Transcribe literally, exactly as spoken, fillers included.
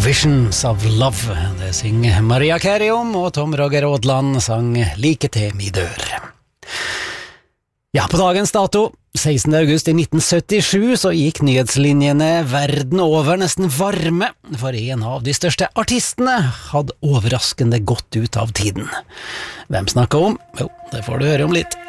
Visions of Love. Det synger Maria Carey om, og Tom Roger Aadland sang Like til mi dør. Ja, på dagens dato, sekstende august i nitten syttisju, så gikk nyhetslinjene verden over nesten varme, for en av de største artistene hadde overraskende gått ut av tiden. Hvem snakket om? Jo, det får du høre om litt.